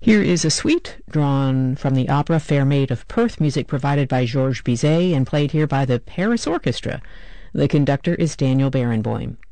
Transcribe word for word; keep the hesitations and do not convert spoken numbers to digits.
Here is a suite drawn from the opera Fair Maid of Perth, music provided by Georges Bizet and played here by the Paris Orchestra. The conductor is Daniel Barenboim.